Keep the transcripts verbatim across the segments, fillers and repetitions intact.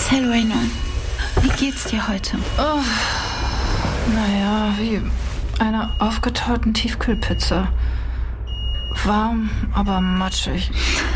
Selwyn, wie geht's dir heute? Oh, naja, wie einer aufgetauten Tiefkühlpizza. Warm, aber matschig.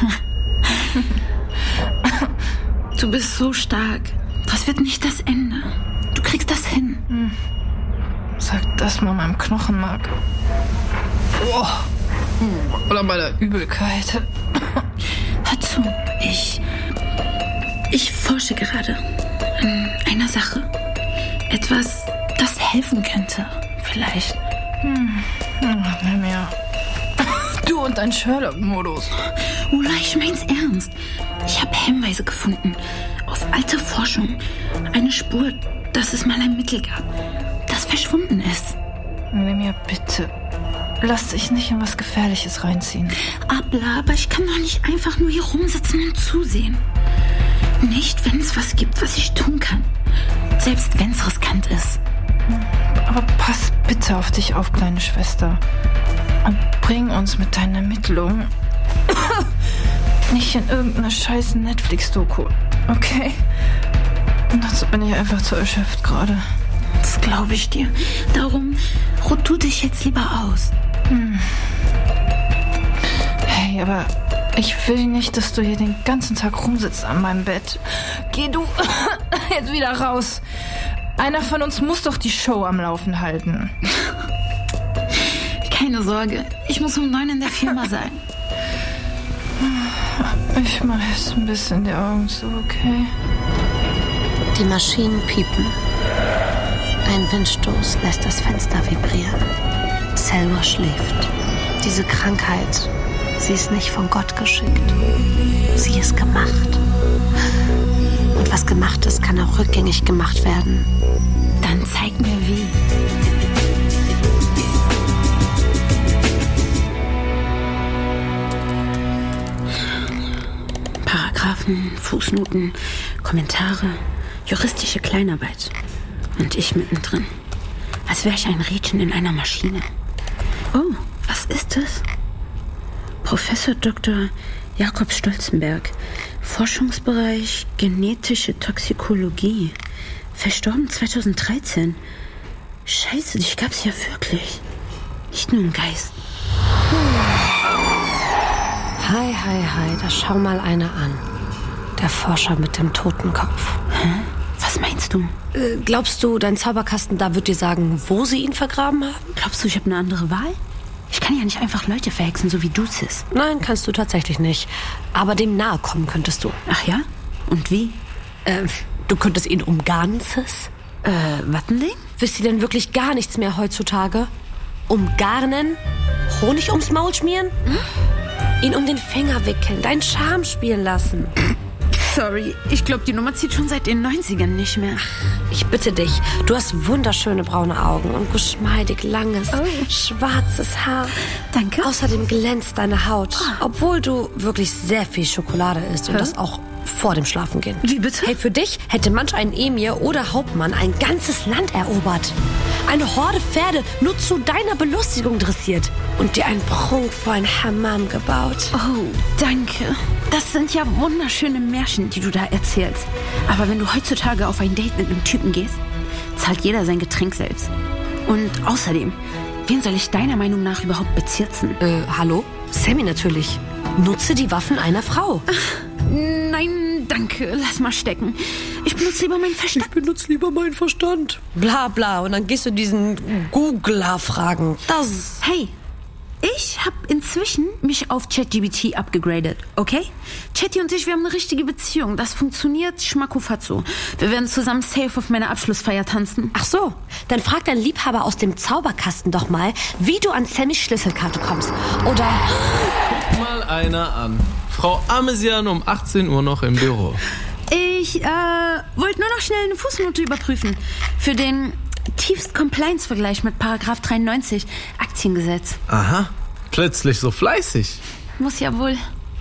Du bist so stark. Das wird nicht das Ende. Du kriegst das hin. Hm. Sag das mal meinem Knochenmark. Oh. Oder bei der Übelkeit. Hör zu, ich... Ich forsche gerade an einer Sache. Etwas, das helfen könnte, vielleicht. Hm. Nimm ja. Du und dein Sherlock-Modus. Ula, ich mein's ernst. Ich habe Hinweise gefunden. Aus alter Forschung. Eine Spur, dass es mal ein Mittel gab, das verschwunden ist. Lemia, bitte. Lass dich nicht in was Gefährliches reinziehen. Abla, aber ich kann doch nicht einfach nur hier rumsitzen und zusehen. Nicht, wenn es was gibt, was ich tun kann. Selbst wenn es riskant ist. Aber pass bitte auf dich auf, kleine Schwester. Und bring uns mit deinen Ermittlungen nicht in irgendeine scheiß Netflix-Doku, okay? Und dazu bin ich einfach zu erschöpft gerade. Das glaube ich dir. Darum ruh du dich jetzt lieber aus. Hm. Hey, aber ich will nicht, dass du hier den ganzen Tag rumsitzt an meinem Bett. Geh du jetzt wieder raus. Einer von uns muss doch die Show am Laufen halten. Keine Sorge, ich muss um neun in der Firma sein. Ich mache jetzt ein bisschen die Augen zu, okay? Die Maschinen piepen. Ein Windstoß lässt das Fenster vibrieren. Selwa schläft. Diese Krankheit, sie ist nicht von Gott geschickt. Sie ist gemacht. Und was gemacht ist, kann auch rückgängig gemacht werden. Dann zeig mir wie. Paragraphen, Fußnoten, Kommentare, juristische Kleinarbeit. Und ich mittendrin. Als wäre ich ein Rädchen in einer Maschine. Oh, was ist das? Professor Doktor Jakob Stolzenberg. Forschungsbereich genetische Toxikologie. Verstorben zweitausenddreizehn. Scheiße, dich gab's ja wirklich. Nicht nur im Geist. Hi, hi, hi, da schau mal einer an. Der Forscher mit dem Totenkopf. Hä? Was meinst du? Äh, glaubst du, dein Zauberkasten da wird dir sagen, wo sie ihn vergraben haben? Glaubst du, ich habe eine andere Wahl? Ich kann ja nicht einfach Leute verhexen, so wie du, Sis. Nein, kannst du tatsächlich nicht. Aber dem nahe kommen könntest du. Ach ja? Und wie? Äh, du könntest ihn umgarnen, Sis. Äh, was denn? Wisst ihr denn wirklich gar nichts mehr heutzutage? Umgarnen? Honig ums Maul schmieren? Hm? Ihn um den Finger wickeln, deinen Charme spielen lassen. Sorry, ich glaube, die Nummer zieht schon seit den neunzigern nicht mehr. Ich bitte dich, du hast wunderschöne braune Augen und geschmeidig langes, oh. schwarzes Haar. Danke. Außerdem glänzt deine Haut, oh. obwohl du wirklich sehr viel Schokolade isst und Hä? das auch vor dem Schlafengehen. Wie bitte? Hey, für dich hätte manch ein Emir oder Hauptmann ein ganzes Land erobert. Eine Horde Pferde nur zu deiner Belustigung dressiert und dir einen prunkvollen Hammam gebaut. Oh, danke. Das sind ja wunderschöne Märchen, die du da erzählst. Aber wenn du heutzutage auf ein Date mit einem Typen gehst, zahlt jeder sein Getränk selbst. Und außerdem, wen soll ich deiner Meinung nach überhaupt bezirzen? Äh, hallo? Sammy natürlich. Nutze die Waffen einer Frau. Ach, nein, danke. Lass mal stecken. Ich benutze lieber meinen Verstand. Ich benutze lieber meinen Verstand. Bla bla. Und dann gehst du diesen Googler fragen. Das. Hey, ich habe inzwischen mich auf ChatGPT abgegradet, okay? Chatty und ich, wir haben eine richtige Beziehung. Das funktioniert schmackofatzo. Wir werden zusammen safe auf meiner Abschlussfeier tanzen. Ach so, dann frag deinen Liebhaber aus dem Zauberkasten doch mal, wie du an Sammys Schlüsselkarte kommst. Oder... Guck mal einer an. Frau Amesian um achtzehn Uhr noch im Büro. Ich äh, wollte nur noch schnell eine Fußnote überprüfen. Für den tiefst Compliance-Vergleich mit Paragraph dreiundneunzig Aktiengesetz. Aha, plötzlich so fleißig. Muss ja wohl.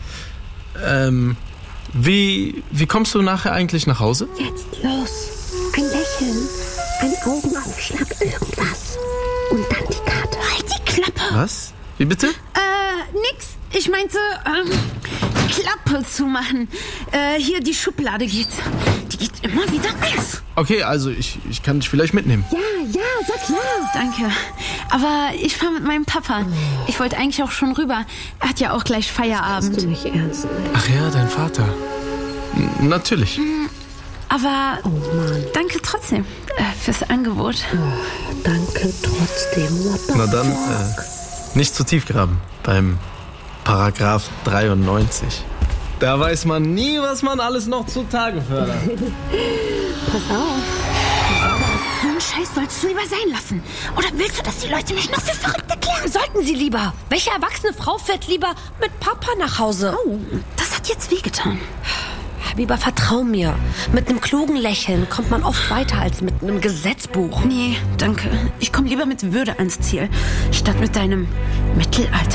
Ähm, wie, wie kommst du nachher eigentlich nach Hause? Jetzt los. Ein Lächeln, ein Augenaufschlag, irgendwas. Und dann die Karte. Halt die Klappe. Was? Wie bitte? Äh, nix. Ich meinte, ähm, Klappe zumachen. Äh, hier, die Schublade geht. Die geht immer wieder auf. Okay, also ich, ich kann dich vielleicht mitnehmen. Ja, ja, sag ja. Danke. Aber ich fahre mit meinem Papa. Ich wollte eigentlich auch schon rüber. Er hat ja auch gleich Feierabend. Du nicht ernst nehmen. Ach ja, dein Vater. N- natürlich. Aber Oh Mann. danke trotzdem äh, fürs Angebot. Oh, danke trotzdem. What the Na dann, fuck? äh, nicht zu tief graben. Beim Paragraph dreiundneunzig. Da weiß man nie, was man alles noch zutage fördert. Pass auf. So einen Scheiß sollst du lieber sein lassen. Oder willst du, dass die Leute mich noch für verrückt erklären? Sollten Sie lieber. Welche erwachsene Frau fährt lieber mit Papa nach Hause? Oh, das hat jetzt wehgetan. Habiba, vertrau mir. Mit einem klugen Lächeln kommt man oft weiter als mit einem Gesetzbuch. Nee, danke. Ich komme lieber mit Würde ans Ziel, statt mit deinem Mittelalter.